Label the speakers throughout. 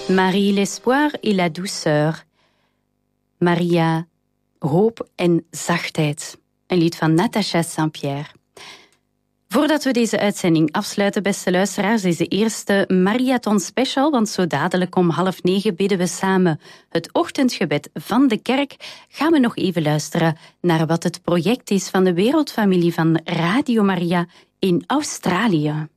Speaker 1: Marie, l'espoir et la douceur. Maria, hoop en zachtheid. Een lied van Natacha Saint-Pierre. Voordat we deze uitzending afsluiten, beste luisteraars, deze eerste Mariathon Special, want zo dadelijk om 8:30 bidden we samen het ochtendgebed van de kerk, gaan we nog even luisteren naar wat het project is van de wereldfamilie van Radio Maria in Australië.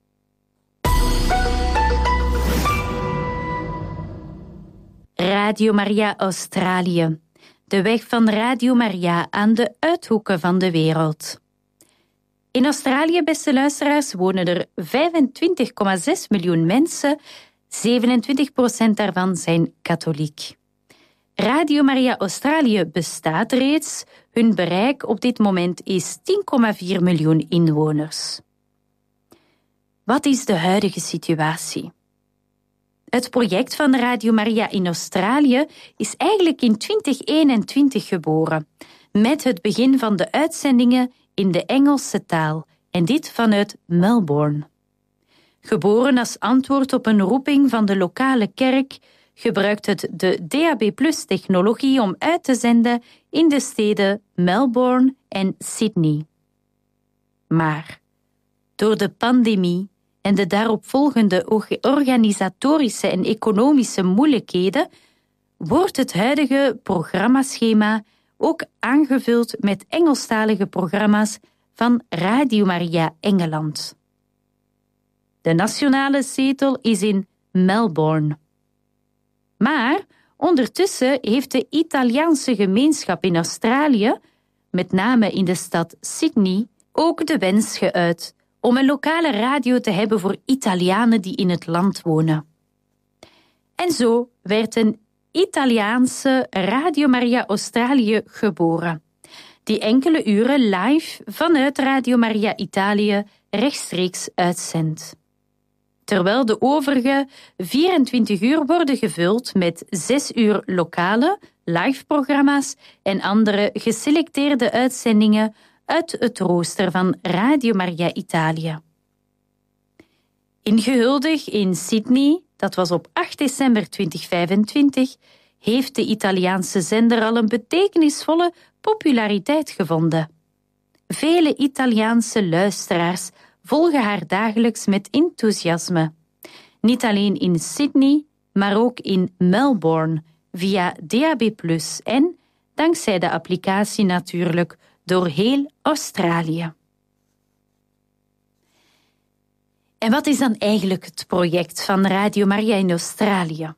Speaker 1: Radio Maria Australië. De weg van Radio Maria aan de uithoeken van de wereld. In Australië, beste luisteraars, wonen er 25,6 miljoen mensen. 27% daarvan zijn katholiek. Radio Maria Australië bestaat reeds. Hun bereik op dit moment is 10,4 miljoen inwoners. Wat is de huidige situatie? Het project van Radio Maria in Australië is eigenlijk in 2021 geboren, met het begin van de uitzendingen in de Engelse taal, en dit vanuit Melbourne. Geboren als antwoord op een roeping van de lokale kerk, gebruikt het de DAB+-technologie om uit te zenden in de steden Melbourne en Sydney. Maar door de pandemie en de daaropvolgende organisatorische en economische moeilijkheden wordt het huidige programmaschema ook aangevuld met Engelstalige programma's van Radio Maria Engeland. De nationale zetel is in Melbourne. Maar ondertussen heeft de Italiaanse gemeenschap in Australië, met name in de stad Sydney, ook de wens geuit om een lokale radio te hebben voor Italianen die in het land wonen. En zo werd een Italiaanse Radio Maria Australië geboren, die enkele uren live vanuit Radio Maria Italië rechtstreeks uitzendt. Terwijl de overige 24 uur worden gevuld met 6 uur lokale live-programma's en andere geselecteerde uitzendingen uit het rooster van Radio Maria Italië. Ingehuldigd in Sydney, dat was op 8 december 2025, heeft de Italiaanse zender al een betekenisvolle populariteit gevonden. Vele Italiaanse luisteraars volgen haar dagelijks met enthousiasme. Niet alleen in Sydney, maar ook in Melbourne, via DAB+, en, dankzij de applicatie natuurlijk, door heel Australië. En wat is dan eigenlijk het project van Radio Maria in Australië?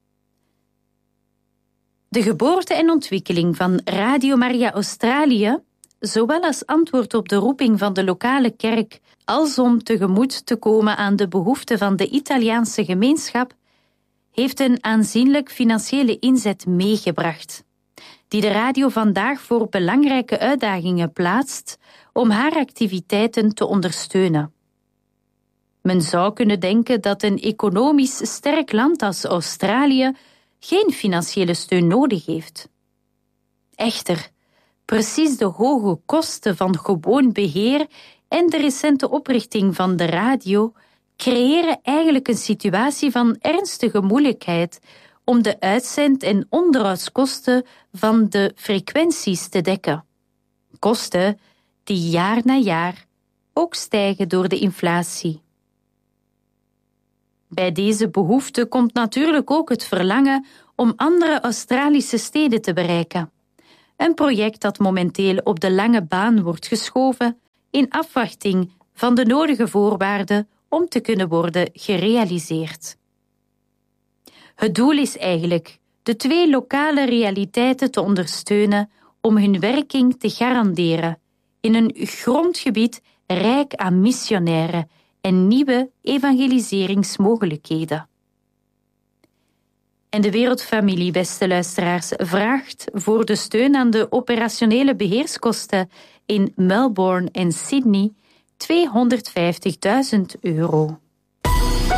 Speaker 1: De geboorte en ontwikkeling van Radio Maria Australië, zowel als antwoord op de roeping van de lokale kerk als om tegemoet te komen aan de behoeften van de Italiaanse gemeenschap, heeft een aanzienlijk financiële inzet meegebracht, die de radio vandaag voor belangrijke uitdagingen plaatst om haar activiteiten te ondersteunen. Men zou kunnen denken dat een economisch sterk land als Australië geen financiële steun nodig heeft. Echter, precies de hoge kosten van gewoon beheer en de recente oprichting van de radio creëren eigenlijk een situatie van ernstige moeilijkheid om de uitzend- en onderhoudskosten van de frequenties te dekken. Kosten die jaar na jaar ook stijgen door de inflatie. Bij deze behoefte komt natuurlijk ook het verlangen om andere Australische steden te bereiken. Een project dat momenteel op de lange baan wordt geschoven in afwachting van de nodige voorwaarden om te kunnen worden gerealiseerd. Het doel is eigenlijk de 2 lokale realiteiten te ondersteunen om hun werking te garanderen in een grondgebied rijk aan missionairen en nieuwe evangeliseringsmogelijkheden. En de wereldfamilie, beste luisteraars, vraagt voor de steun aan de operationele beheerskosten in Melbourne en Sydney €250.000.